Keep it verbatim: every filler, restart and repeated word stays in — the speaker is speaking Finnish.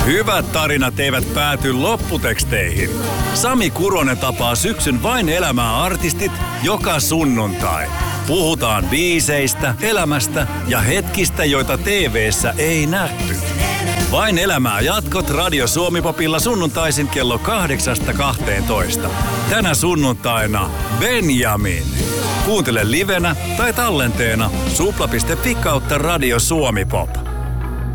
Hyvät tarinat eivät pääty lopputeksteihin. Sami Kuronen tapaa syksyn Vain elämää -artistit joka sunnuntai. Puhutaan biiseistä, elämästä ja hetkistä, joita T V:ssä ei nähty. Vain elämää -jatkot Radio Suomi-popilla sunnuntaisin kello kahdeksasta kahteentoista. Tänä sunnuntaina Benjamin. Kuuntele livenä tai tallenteena supla piste fi kautta Radio Suomi Pop.